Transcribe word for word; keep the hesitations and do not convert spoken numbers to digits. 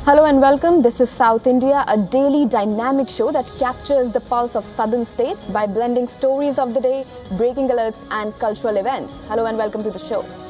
Hello and welcome. This is South India, a daily dynamic show that captures the pulse of southern states by blending stories of the day, breaking alerts and cultural events. Hello and welcome to the show.